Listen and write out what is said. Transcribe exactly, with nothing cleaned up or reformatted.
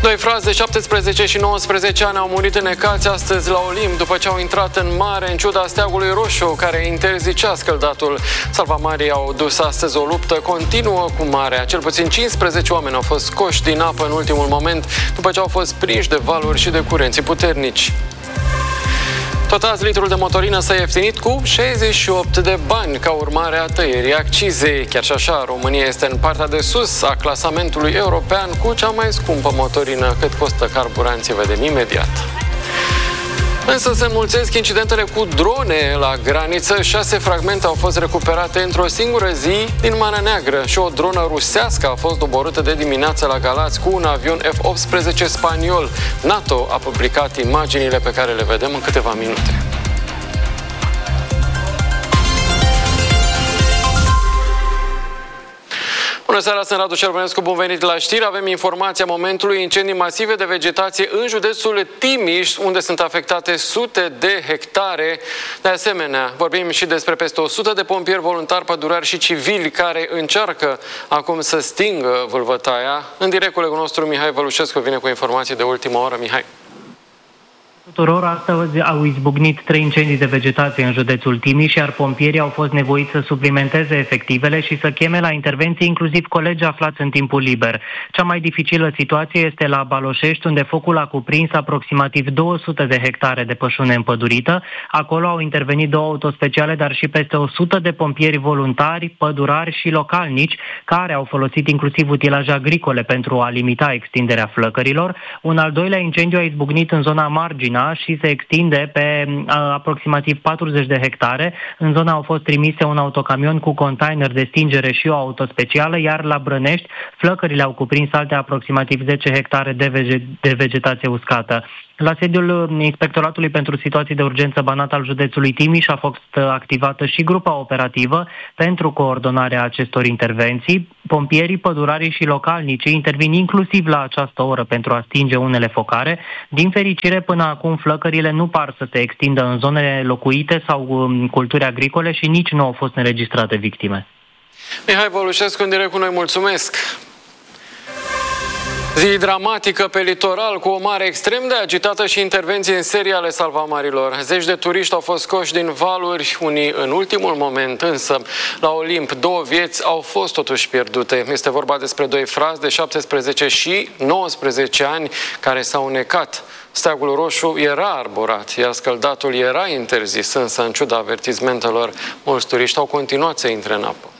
Doi frați de șaptesprezece și nouăsprezece ani au murit înnecați astăzi la Olimp după ce au intrat în mare în ciuda steagului roșu care interzicea scăldatul. Salvamarii au dus astăzi o luptă continuă cu marea. Cel puțin cincisprezece oameni au fost scoși din apă în ultimul moment după ce au fost prinși de valuri și de curenții puternici. Tot azi, litrul de motorină s-a ieftinit cu șaizeci și opt de bani ca urmare a tăierii accizei. Chiar și așa, România este în partea de sus a clasamentului european cu cea mai scumpă motorină. Cât costă carburanții, vedem imediat. Însă se înmulțesc incidentele cu drone la graniță. Șase fragmente au fost recuperate într-o singură zi din Marea Neagră și o dronă rusească a fost doborâtă de dimineață la Galați cu un avion F optsprezece spaniol. NATO a publicat imaginile pe care le vedem în câteva minute. Bună seara, sunt Radu Șervănescu, bun venit la știri. Avem informația momentului: incendii masive de vegetație în județul Timiș, unde sunt afectate sute de hectare. De asemenea, vorbim și despre peste o sută de pompieri voluntari, pădurari și civili care încearcă acum să stingă vâlvătaia. În direct, colegul nostru Mihai Vălușescu vine cu informații de ultimă oră. Mihai. Tuturor, astăzi au izbucnit trei incendii de vegetație în județul Timiș, iar pompierii au fost nevoiți să suplimenteze efectivele și să cheme la intervenție inclusiv colegi aflați în timpul liber. Cea mai dificilă situație este la Baloșești, unde focul a cuprins aproximativ două sute de hectare de pășune împădurită. Acolo au intervenit două autospeciale, dar și peste o sută de pompieri voluntari, pădurari și localnici, care au folosit inclusiv utilaje agricole pentru a limita extinderea flăcărilor. Un al doilea incendiu a izbucnit în zona Margina și se extinde pe a, aproximativ patruzeci de hectare. În zona au fost trimise un autocamion cu container de stingere și o autospecială, iar la Brănești flăcările au cuprins alte aproximativ zece hectare de, vege- de vegetație uscată. La sediul Inspectoratului pentru Situații de Urgență Banat al județului Timiș a fost activată și grupa operativă pentru coordonarea acestor intervenții. Pompierii, pădurarii și localnicii intervin inclusiv la această oră pentru a stinge unele focare. Din fericire, până acum flăcările nu par să se extindă în zonele locuite sau culturi agricole și nici nu au fost înregistrate victime. Mihai Vălușescu, în direct cu noi, mulțumesc! Zi dramatică pe litoral, cu o mare extrem de agitată și intervenții în serie ale salvamarilor. Zeci de turiști au fost scoși din valuri, unii în ultimul moment, însă la Olimp două vieți au fost totuși pierdute. Este vorba despre doi frați de șaptesprezece și nouăsprezece ani care s-au înnecat. Steagul roșu era arborat, iar scăldatul era interzis, însă în ciuda avertizmentelor, mulți turiști au continuat să intre în apă.